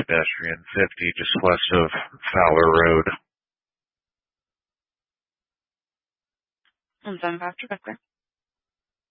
pedestrian, 50 just west of Fowler Road. And 7-5 Rebecca.